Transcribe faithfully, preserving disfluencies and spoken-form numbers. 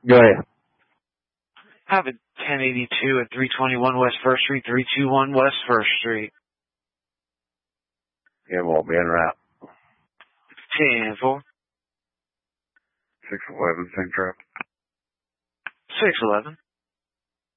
Go ahead. Have it ten eighty-two at three twenty-one West First Street, three two one West First Street. Yeah, we'll be en route. ten four. six eleven, same trip. six eleven.